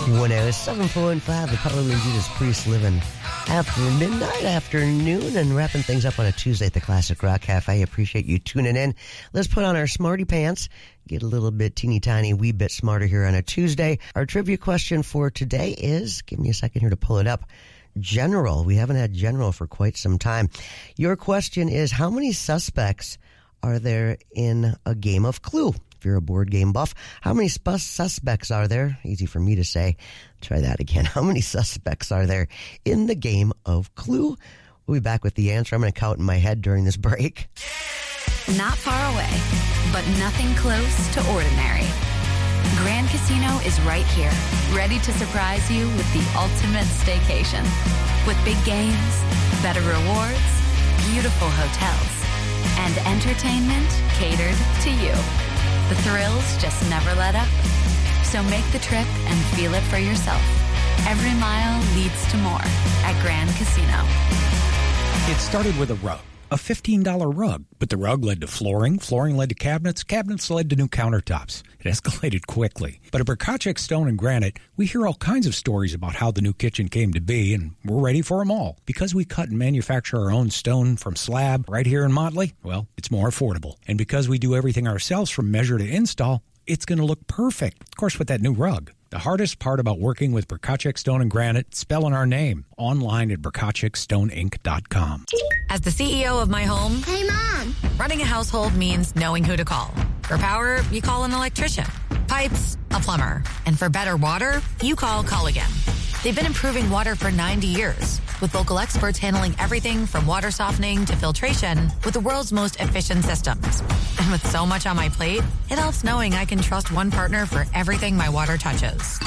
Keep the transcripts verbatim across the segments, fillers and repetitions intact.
one oh seven point five, the Paolo and Judas Priest living after midnight, afternoon, and wrapping things up on a Tuesday at the Classic Rock Cafe. Appreciate you tuning in. Let's put on our smarty pants, get a little bit teeny tiny wee bit smarter here on a Tuesday. Our trivia question for today is, give me a second here to pull it up, General. We haven't had General for quite some time. Your question is, how many suspects are there in a game of Clue? If you're a board game buff, how many sp- suspects are there? Easy for me to say. Try that again. How many suspects are there in the game of Clue? We'll be back with the answer. I'm going to count in my head during this break. Not far away, but nothing close to ordinary. Grand Casino is right here, ready to surprise you with the ultimate staycation. With big games, better rewards, beautiful hotels, and entertainment catered to you. The thrills just never let up. So make the trip and feel it for yourself. Every mile leads to more at Grand Casino. It started with a rug, a fifteen dollars rug, but the rug led to flooring, flooring led to cabinets, cabinets led to new countertops. It escalated quickly. But at Berkachik Stone and Granite, we hear all kinds of stories about how the new kitchen came to be, and we're ready for them all. Because we cut and manufacture our own stone from slab right here in Motley, well, it's more affordable. And because we do everything ourselves from measure to install, it's going to look perfect. Of course, with that new rug. The hardest part about working with Berkachik Stone and Granite, spelling our name. Online at berkachik stone inc dot com. As the C E O of my home, hey, Mom, running a household means knowing who to call. For power, you call an electrician. Pipes, a plumber. And for better water, you call Culligan. They've been improving water for ninety years, with local experts handling everything from water softening to filtration with the world's most efficient systems. And with so much on my plate, it helps knowing I can trust one partner for everything my water touches.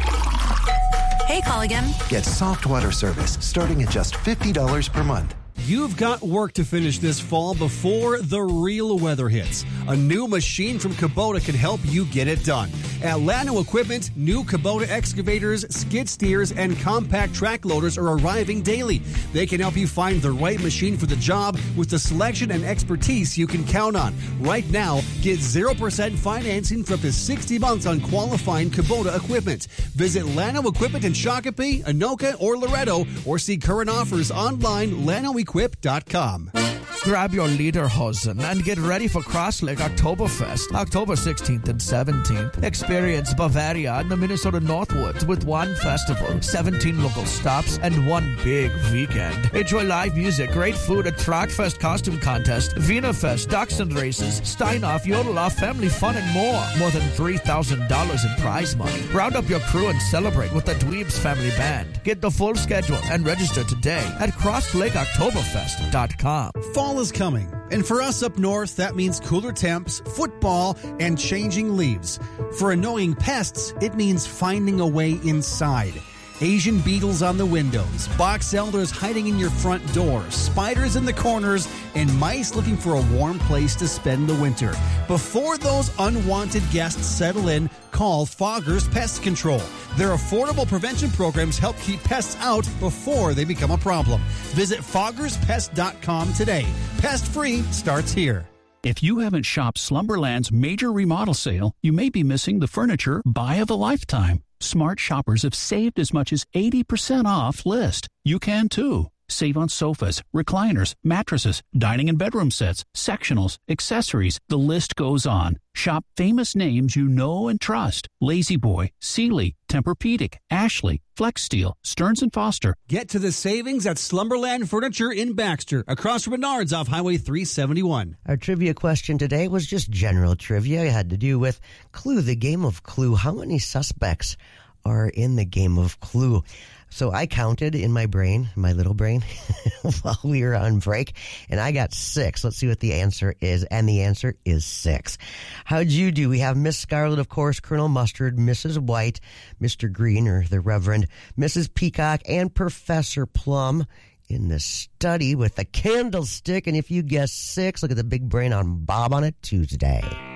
Hey, Culligan. Get soft water service starting at just fifty dollars per month. You've got work to finish this fall before the real weather hits. A new machine from Kubota can help you get it done. At Llano Equipment, new Kubota excavators, skid steers, and compact track loaders are arriving daily. They can help you find the right machine for the job with the selection and expertise you can count on. Right now, get zero percent financing for up to sixty months on qualifying Kubota equipment. Visit Llano Equipment in Shakopee, Anoka, or Loretto, or see current offers online, llano equip dot com. Grab your lederhosen and get ready for Cross Lake Oktoberfest, October sixteenth and seventeenth. Experience Bavaria and the Minnesota Northwoods with one festival, seventeen local stops, and one big weekend. Enjoy live music, great food, a Trackfest costume contest, Wiener Fest, Dachshund races, Steinoff, Yodeloff, family fun, and more. More than three thousand dollars in prize money. Round up your crew and celebrate with the Dweebs Family Band. Get the full schedule and register today at cross lake oktoberfest dot com. Fall is coming, and for us up north, that means cooler temps, football, and changing leaves. For annoying pests, it means finding a way inside. Asian beetles on the windows, box elders hiding in your front door, spiders in the corners, and mice looking for a warm place to spend the winter. Before those unwanted guests settle in, call Foggers Pest Control. Their affordable prevention programs help keep pests out before they become a problem. Visit foggers pest dot com today. Pest free starts here. If you haven't shopped Slumberland's major remodel sale, you may be missing the furniture buy of a lifetime. Smart shoppers have saved as much as eighty percent off list. You can too. Save on sofas, recliners, mattresses, dining and bedroom sets, sectionals, accessories. The list goes on. Shop famous names you know and trust. La-Z-Boy, Sealy, Tempur-Pedic, Ashley, Flex Steel, Stearns and Foster. Get to the savings at Slumberland Furniture in Baxter, across from Menards off Highway three seventy-one. Our trivia question today was just general trivia. It had to do with Clue, the game of Clue. How many suspects are in the game of Clue? So I counted in my brain, my little brain, while we were on break, and I got six. Let's see what the answer is, and the answer is six. How'd you do? We have Miss Scarlet, of course, Colonel Mustard, Missus White, Mister Green, or the Reverend, Missus Peacock, and Professor Plum in the study with the candlestick. And if you guess six, look at the big brain on Bob on a Tuesday.